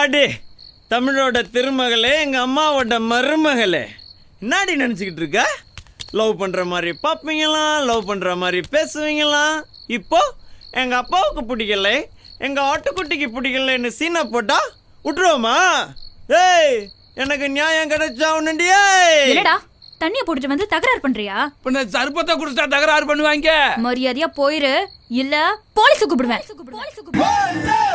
வாடி தமிழோட திருமகளே, எங்க அம்மாவோட மருமகளே. என்னாடி நினைச்சுக்கிட்டு இருக்க? லவ் பண்ற மாதிரி பார்ப்பீங்களாம், லவ் பண்ற மாதிரி பேசுவீங்களாம். இப்போ எங்க அப்பாவுக்கு பிடிக்கல, எங்க ஆட்டுக்குட்டிக்கு பிடிக்கலன்னு சீனை போட்டா விட்டுருவோமா? ஏய், எனக்கு நியாயம் கிடைச்சா உன்னுண்டியே. என்னடா தண்ணிய போட்டுட்டு வந்து தகராறு பண்றியா? பின்ன சர்பத்தை குடிச்சா தகராறு பண்ணுவாங்க. மரியாதையா போயிரு, இல்ல போலீஸ் கூப்பிடுவேன்.